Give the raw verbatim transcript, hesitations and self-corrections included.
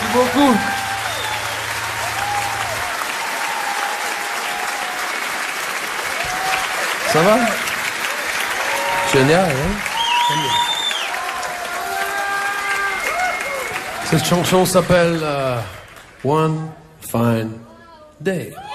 beaucoup. Ça va? Génial, hein? Cette chanson s'appelle uh, One Fine Day.